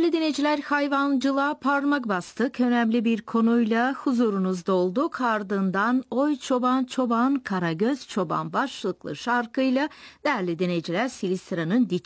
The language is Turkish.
Değerli dinleyiciler, hayvancılığa parmak bastık. Önemli bir konuyla huzurunuzda olduk. Ardından Oy Çoban Çoban Karagöz Çoban başlıklı şarkıyla değerli dinleyiciler Silistira'nın